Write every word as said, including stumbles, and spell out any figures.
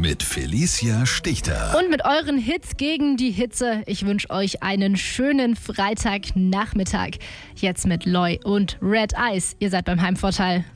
mit Felicia Stichter. Und mit euren Hits gegen die Hitze. Ich wünsche euch einen schönen Freitagnachmittag. Jetzt mit Loi und Red Eyes. Ihr seid beim Heimvorteil.